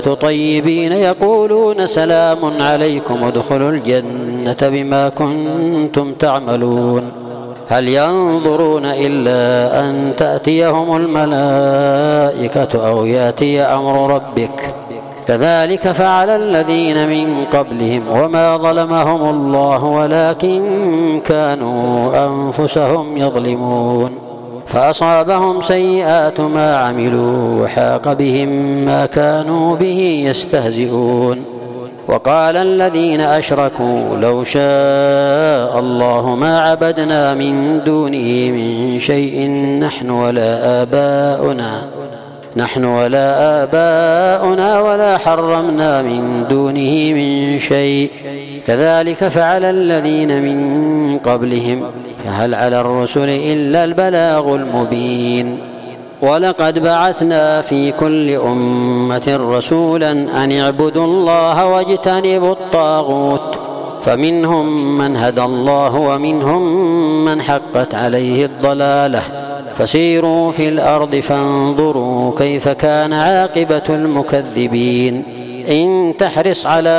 طيبين يقولون سلام عليكم ادخلوا الجنة بما كنتم تعملون هل ينظرون إلا أن تأتيهم الملائكة أو يأتي أمر ربك كذلك فعل الذين من قبلهم وما ظلمهم الله ولكن كانوا أنفسهم يظلمون فأصابهم سيئات ما عملوا وحاق بهم ما كانوا به يستهزئون وقال الذين أشركوا لو شاء الله ما عبدنا من دونه من شيء نحن ولا آباؤنا ولا حرمنا من دونه من شيء كذلك فعل الذين من قبلهم فهل على الرسل إلا البلاغ المبين ولقد بعثنا في كل أمة رسولا أن اعبدوا الله واجتنبوا الطاغوت فمنهم من هدى الله ومنهم من حقت عليه الضلالة فسيروا في الأرض فانظروا كيف كان عاقبة المكذبين إن تحرص على